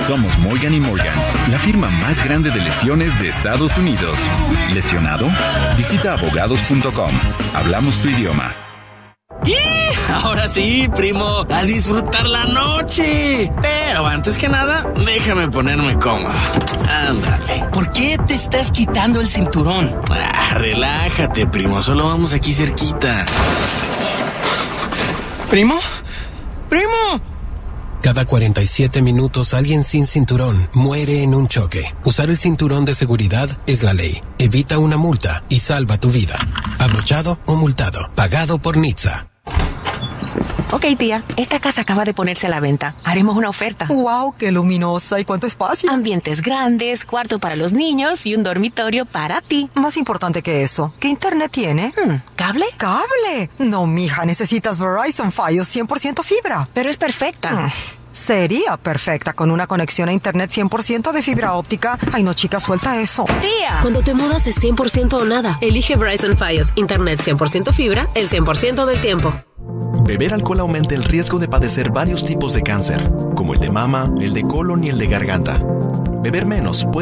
Somos Morgan & Morgan, la firma más grande de lesiones de Estados Unidos. ¿Lesionado? Visita abogados.com. Hablamos tu idioma. ¡Y! Ahora sí, primo, a disfrutar la noche. Pero antes que nada, déjame ponerme cómodo. Ándale. ¿Por qué te estás quitando el cinturón? Relájate, primo, solo vamos aquí cerquita. ¿Primo? ¡Primo! Cada 47 minutos alguien sin cinturón muere en un choque. Usar el cinturón de seguridad es la ley. Evita una multa y salva tu vida. Abrochado o multado. Pagado por NHTSA. Ok, tía, esta casa acaba de ponerse a la venta. Haremos una oferta. ¡Wow! ¡Qué luminosa! ¿Y cuánto espacio? Ambientes grandes, cuarto para los niños y un dormitorio para ti. Más importante que eso, ¿qué internet tiene? ¿Cable? ¡Cable! No, mija, necesitas Verizon Fios 100% fibra. Pero es perfecta. Sería perfecta con una conexión a internet 100% de fibra óptica. Ay, no, chica, suelta eso. ¡Tía! Cuando te mudas es 100% o nada. Elige Verizon Fios, internet 100% fibra, el 100% del tiempo. Beber alcohol aumenta el riesgo de padecer varios tipos de cáncer, como el de mama, el de colon y el de garganta. Beber menos puede